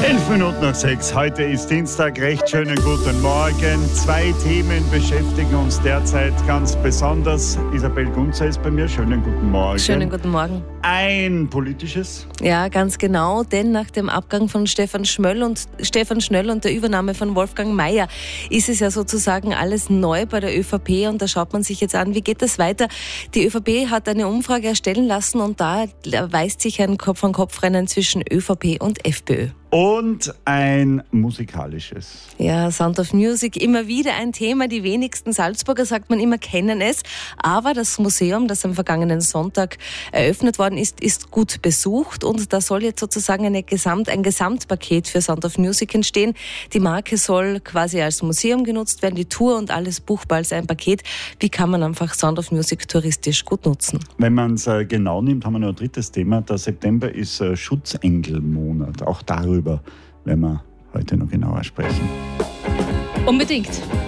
11:05. Heute ist Dienstag. Recht schönen guten Morgen. 2 Themen beschäftigen uns derzeit ganz besonders. Isabel Gunzer ist bei mir. Schönen guten Morgen. Schönen guten Morgen. Ein politisches. Ja, ganz genau, denn nach dem Abgang von Stefan Schnöll und der Übernahme von Wolfgang Maier ist es ja sozusagen alles neu bei der ÖVP und da schaut man sich jetzt an, wie geht das weiter. Die ÖVP hat eine Umfrage erstellen lassen und da erweist sich ein Kopf-an-Kopf-Rennen zwischen ÖVP und FPÖ. Und ein musikalisches. Ja, Sound of Music, immer wieder ein Thema. Die wenigsten Salzburger, sagt man immer, kennen es. Aber das Museum, das am vergangenen Sonntag eröffnet worden ist, ist gut besucht. Und da soll jetzt sozusagen ein Gesamtpaket für Sound of Music entstehen. Die Marke soll quasi als Museum genutzt werden, die Tour und alles buchbar als ein Paket. Wie kann man einfach Sound of Music touristisch gut nutzen? Wenn man es genau nimmt, haben wir noch ein drittes Thema. Der September ist Schutzengelmonat. Auch darüber werden wir heute noch genauer sprechen. Unbedingt.